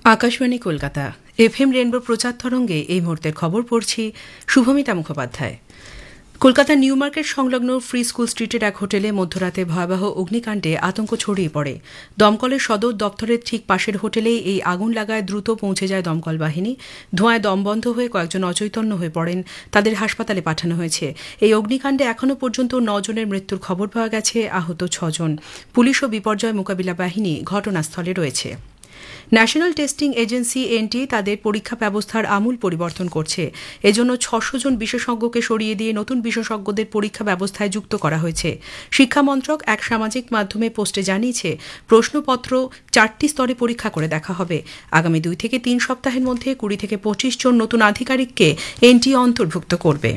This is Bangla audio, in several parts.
আকাশবাণী কলকাতা এফএম রেনবো প্রচার তরঙ্গে এই মুহূর্তের খবর পড়ছি শুভমিতা মুখোপাধ্যায়। কলকাতার নিউ মার্কেট সংলগ্ন ফ্রি স্কুল স্ট্রিটের এক হোটেলে মধ্যরাতে ভয়াবহ অগ্নিকাণ্ডে আতঙ্ক ছড়িয়ে পড়ে। দমকলের সদর দপ্তরের ঠিক পাশের হোটেলেই এই আগুন লাগায় দ্রুত পৌঁছে যায় দমকল বাহিনী। ধোঁয়ায় দমবন্ধ হয়ে কয়েকজন অচৈতন্য হয়ে পড়েন, তাদের হাসপাতালে পাঠানো হয়েছে। এই অগ্নিকাণ্ডে এখনও পর্যন্ত 9 জনের মৃত্যুর খবর পাওয়া গেছে, আহত 6 জন। পুলিশ ও বিপর্যয় মোকাবিলা বাহিনী ঘটনাস্থলে রয়েছে। ন্যাশনাল টেস্টিং এজেন্সি এনটিএ তাদের পরীক্ষা ব্যবস্থার আমূল পরিবর্তন করছে। এজন্য 600 জন বিশেষজ্ঞকে সরিয়ে দিয়ে নতুন বিশেষজ্ঞদের পরীক্ষা ব্যবস্থায় যুক্ত করা হয়েছে। শিক্ষা মন্ত্রক এক সামাজিক মাধ্যমে পোস্টে জানিয়েছে, প্রশ্নপত্র 4টি স্তরে পরীক্ষা করে দেখা হবে। আগামী 2 থেকে 3 সপ্তাহের মধ্যে 20 থেকে 25 জন নতুন আধিকারিককে এনটিএ অন্তর্ভুক্ত করবে।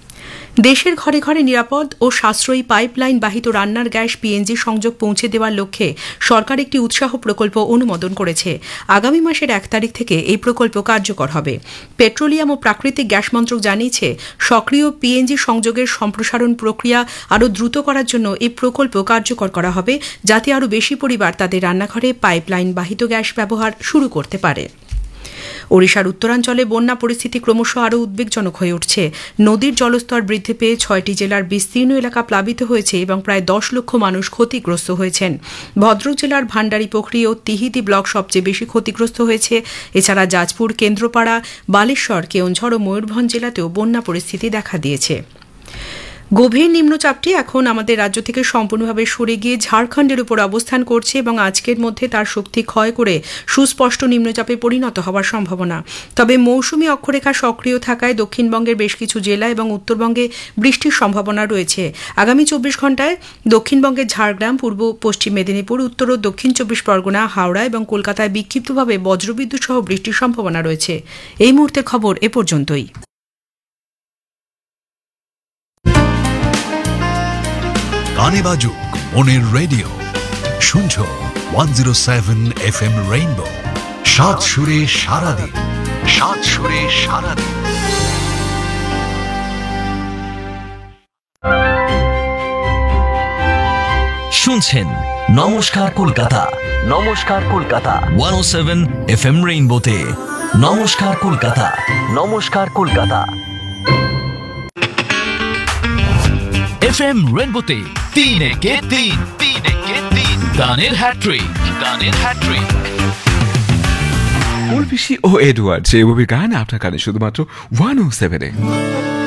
দেশের ঘরে ঘরে নিরাপদ ও সাশ্রয়ী পাইপলাইন বাহিত রান্নার গ্যাস পিএনজি সংযোগ পৌঁছে দেওয়ার লক্ষ্যে সরকার একটি উৎসাহ প্রকল্প অনুমোদন করেছে। আগামী মাসের 1 তারিখ থেকে এই প্রকল্প কার্যকর হবে। পেট্রোলিয়াম ও প্রাকৃতিক গ্যাস মন্ত্রক জানিয়েছে, সক্রিয় পিএনজি সংযোগের সম্প্রসারণ প্রক্রিয়া আরও দ্রুত করার জন্য এই প্রকল্প কার্যকর করা হবে, যাতে আরও বেশি পরিবার তাদের রান্নাঘরে পাইপলাইন বাহিত গ্যাস ব্যবহার শুরু করতে পারে। ওড়িশার উত্তরাঞ্চলে বন্যা পরিস্থিতি ক্রমশ আরও উদ্বেগজনক হয়ে উঠছে। নদীর জলস্তর বৃদ্ধি পেয়ে 6টি জেলার বিস্তীর্ণ এলাকা প্লাবিত হয়েছে এবং প্রায় 10 লক্ষ মানুষ ক্ষতিগ্রস্ত হয়েছেন। ভদ্রক জেলার ভান্ডারী পোখরি ও তিহিদি ব্লক সবচেয়ে বেশি ক্ষতিগ্রস্ত হয়েছে। এছাড়া যাজপুর, কেন্দ্রপাড়া, বালেশ্বর, কেওনঝড় ও ময়ূরভঞ্জ জেলাতেও বন্যা পরিস্থিতি দেখা দিয়েছে। গভীর নিম্নচাপটি এখন আমাদের রাজ্য থেকে সম্পূর্ণভাবে সরে গিয়ে ঝাড়খণ্ডের উপর অবস্থান করছে এবং আজকের মধ্যে তার শক্তি ক্ষয় করে সুস্পষ্ট নিম্নচাপে পরিণত হওয়ার সম্ভাবনা। তবে মৌসুমী অক্ষরেখা সক্রিয় থাকায় দক্ষিণবঙ্গের বেশ কিছু জেলা এবং উত্তরবঙ্গে বৃষ্টির সম্ভাবনা রয়েছে। আগামী 24 ঘণ্টায় দক্ষিণবঙ্গের ঝাড়গ্রাম, পূর্ব পশ্চিম মেদিনীপুর, উত্তর ও দক্ষিণ 24 পরগনা, হাওড়া এবং কলকাতায় বিক্ষিপ্তভাবে বজ্রবিদ্যুৎ সহ বৃষ্টির সম্ভাবনা রয়েছে। এই মুহূর্তের খবর এ পর্যন্তই। গানে বাজুক মনের রেডিও, শুনছো 107 FM রেইনবো। 7 সুরে সারাদিন, 7 সুরে সারাদিন। শুনছেন নমস্কার কলকাতা, নমস্কার কলকাতা 107 FM রেইনবোতে। নমস্কার কলকাতা, নমস্কার কলকাতা। FM রেইনবোতে 3 গানের হ্যাট্রিক, গানের হ্যাট্রিক। পলপিসি ও এডওয়ার্ড যে গান আপনার কানে শুধুমাত্র 107-এ।